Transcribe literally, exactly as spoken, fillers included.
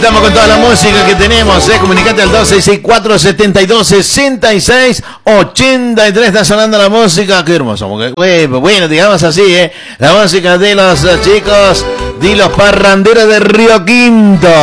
estamos con toda la música que tenemos, ¿eh? Comunicate al dos seis seis cuatro, setenta y dos, sesenta y seis, ochenta y tres. Está sonando la música. Qué hermoso. Bueno, bueno, digamos así, ¿eh? La música de los chicos, de los parranderos de Río Quinto.